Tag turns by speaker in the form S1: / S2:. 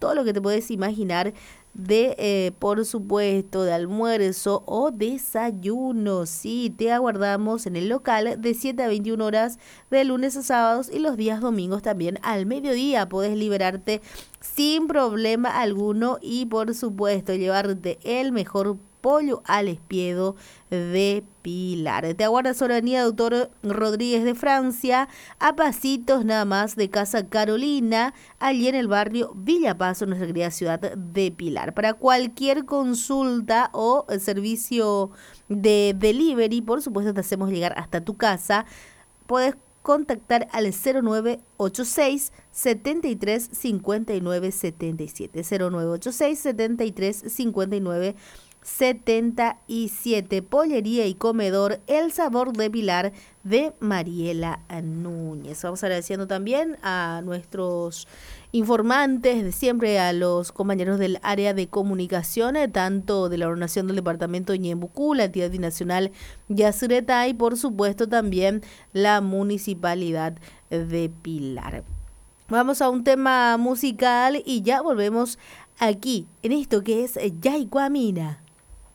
S1: todo lo que te puedes imaginar de, por supuesto, de almuerzo o desayuno. Sí, te aguardamos en el local de 7 a 21 horas de lunes a sábados y los días domingos también al mediodía. Podés liberarte sin problema alguno y, por supuesto, llevarte el mejor pollo al espiedo de Pilar. Te aguarda sobre Avenida Doctor Rodríguez de Francia, a pasitos nada más de Casa Carolina, allí en el barrio Villa Paso, nuestra querida ciudad de Pilar. Para cualquier consulta o servicio de delivery, por supuesto te hacemos llegar hasta tu casa. Puedes contactar al 0986 73 59 77, 0986 73 59 77. Pollería y comedor El Sabor de Pilar de Mariela Núñez. Vamos agradeciendo también a nuestros informantes de siempre, a los compañeros del área de comunicación, tanto de la Ordenación del Departamento de Ñembucú, la entidad binacional Yacyretá y por supuesto también la Municipalidad de Pilar. Vamos a un tema musical y ya volvemos aquí en esto que es Yaycuamina.